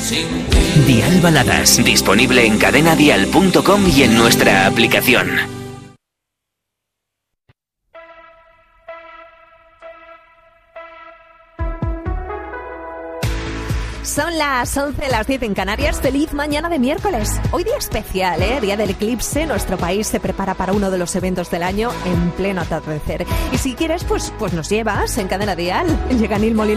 Dial Baladas, disponible en cadenadial.com y en nuestra aplicación. Son las 11, las 10 en Canarias. Feliz mañana de miércoles. Hoy día especial, día del eclipse. Nuestro país se prepara para uno de los eventos del año en pleno atardecer. Y si quieres, pues nos llevas en Cadena Dial. Llega Nil Molina.